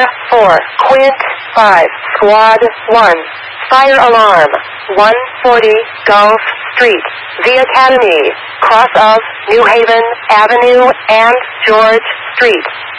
Sierra 4, Quint 5, Squad 1. Fire alarm, 140 Gulf Street, The Academy, cross of New Haven Avenue and George Street.